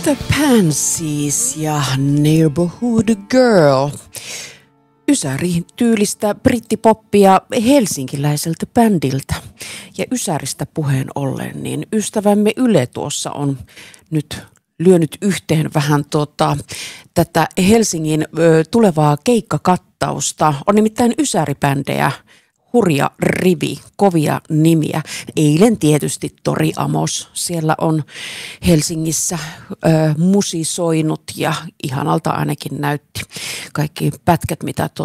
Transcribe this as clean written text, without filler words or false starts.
The Pansies ja Neighborhood Girl. Ysäri-tyylistä brittipoppia helsinkiläiseltä bändiltä. Ja Ysäristä puheen ollen, niin ystävämme Yle tuossa on nyt lyönyt yhteen vähän tätä Helsingin tulevaa keikkakattausta. On nimittäin ysäribändejä. Hurja rivi, kovia nimiä. Eilen tietysti Tori Amos siellä on Helsingissä musisoinut ja ihanalta ainakin näytti kaikki pätkät, mitä